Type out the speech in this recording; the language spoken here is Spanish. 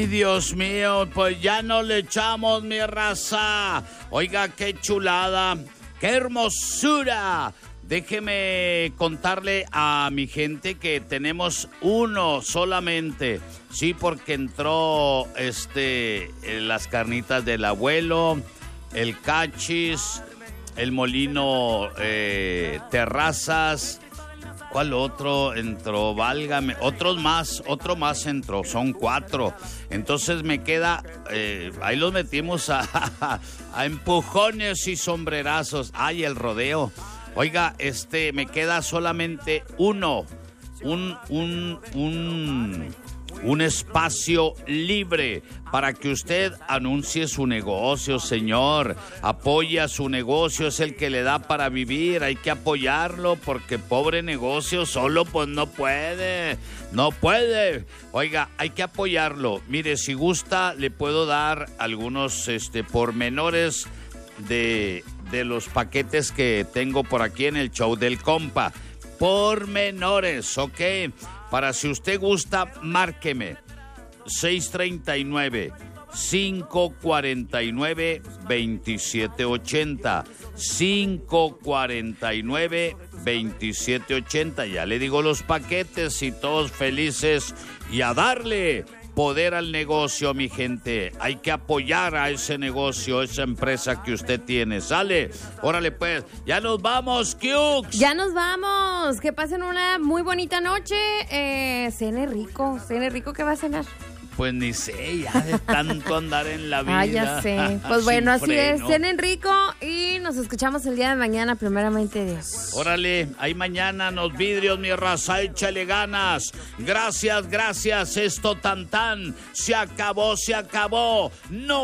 Ay, Dios mío, pues ya no le echamos, mi raza. Oiga, qué chulada, qué hermosura. Déjeme contarle a mi gente que tenemos uno solamente. Sí, porque entró las carnitas del abuelo, el cachis, el molino terrazas. ¿Cuál otro entró? Válgame. Otro más entró. Son 4. Entonces me queda... ahí los metimos a empujones y sombrerazos. ¡Ay, el rodeo! Oiga, me queda solamente uno. Un espacio libre para que usted anuncie su negocio, señor. Apoya su negocio, es el que le da para vivir. Hay que apoyarlo porque pobre negocio solo pues no puede. No puede. Oiga, hay que apoyarlo. Mire, si gusta, le puedo dar algunos pormenores de los paquetes que tengo por aquí en el show del compa. Pormenores, ¿ok? Para si usted gusta, márqueme 639-549-2780. 549-2780. Ya le digo los paquetes y todos felices y a darle poder al negocio, mi gente. Hay que apoyar a ese negocio, esa empresa que usted tiene. ¿Sale? Órale pues, ya nos vamos, Cukes. Ya nos vamos. Que pasen una muy bonita noche. Cene rico, ¿qué va a cenar? Pues ni sé, ya de tanto andar en la vida. Ah, ya sé. Pues bueno, así es. Cenen rico y nos escuchamos el día de mañana, primeramente Dios. Órale, ahí mañana nos vidrios, mi raza, échale ganas. Gracias, esto tan. Se acabó. No.